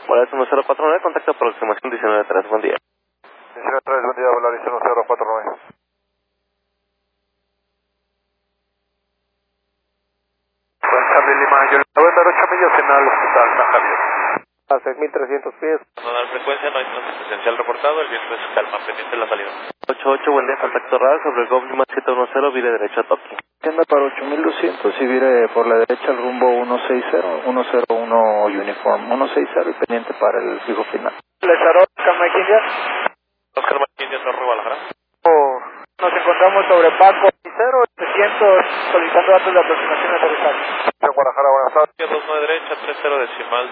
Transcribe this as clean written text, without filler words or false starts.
Volaris 1049, contacto aproximación 19-3, buen día. 19-3, buen día, Volaris 1049. Charlie Lima, yo le voy a dar 8 millas en el hospital, Najavier. A 6.300 pies. No dar frecuencia, no hay tránsito esencial reportado, el viento es calma, pendiente de la salida. 88, buen día, contacto radar sobre el Golf Lima 710, vire derecho a Tokio. Anda para 8200 y vire por la derecha al rumbo 101 Uniform 160 y pendiente para el fijo final. ¿Le Charot, Oscar Mike India? Oscar Mike India, Torre Guadalajara. Nos encontramos sobre Paco 0700 solicitando datos de aproximación a aterrizaje. Guadalajara, buenas tardes. 29 derecha, 30 decimal.